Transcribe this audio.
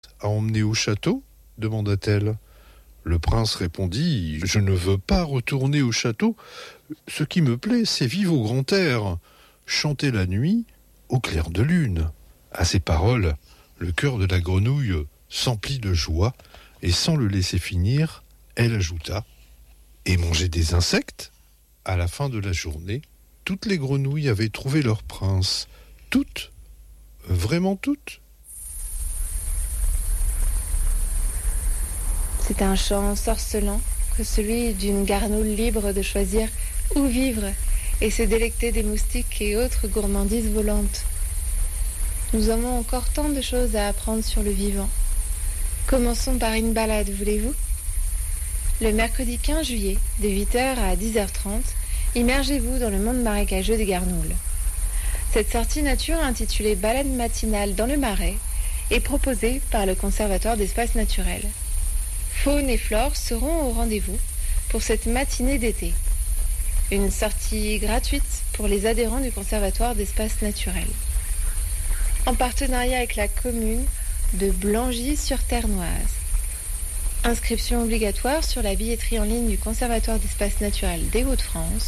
À emmener au château ? Demanda-t-elle. Le prince répondit : Je ne veux pas retourner au château. Ce qui me plaît, c'est vivre au grand air, chanter la nuit au clair de lune. À ces paroles, le cœur de la grenouille s'emplit de joie, et sans le laisser finir, elle ajouta : Et manger des insectes ? À la fin de la journée, toutes les grenouilles avaient trouvé leur prince. Toutes ? Vraiment toutes ? C'est un chant sorcelant que celui d'une garnoule libre de choisir où vivre et se délecter des moustiques et autres gourmandises volantes. Nous avons encore tant de choses à apprendre sur le vivant. Commençons par une balade, voulez-vous ? Le mercredi 15 juillet, de 8h à 10h30, immergez-vous dans le monde marécageux des Garnoules. Cette sortie nature intitulée Balade matinale dans le Marais est proposée par le Conservatoire d'espaces naturels. Faune et flore seront au rendez-vous pour cette matinée d'été. Une sortie gratuite pour les adhérents du Conservatoire d'espaces naturels. En partenariat avec la commune de Blangy-sur-Ternoise. Inscription obligatoire sur la billetterie en ligne du Conservatoire d'espaces naturels des Hauts-de-France